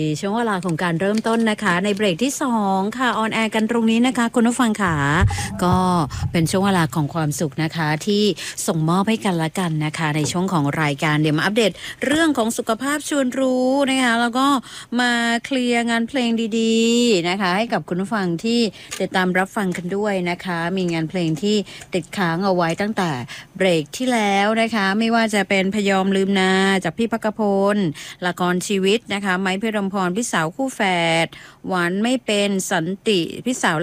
ช่วงเวลาของการเริ่มต้นนะคะในเบรกที่2ค่ะออนแอร์กันตรงนี้นะคะคุณผู้ฟังค่ะก็เป็นช่วงเวลาของความสุขนะคะที่ส่งมอบให้กันละกันนะคะในช่วงของรายการเดี๋ยวมาอัปเดตเรื่องของสุขภาพชวนรู้นะคะแล้วก็มาเคลียร์งานเพลงดีๆนะคะให้กับคุณผู้ฟังที่ติดตามรับฟังกันด้วยนะคะมีงานเพลงที่ติดค้างเอาไว้ตั้งแต่เบรกที่แล้วนะคะไม่ว่าจะเป็นพยอมลืมนาจากพี่ภักพลละครชีวิตนะคะไม้พิรมพรพี่สาวคู่แฝดหวานไม่เป็นสันติพี่สาว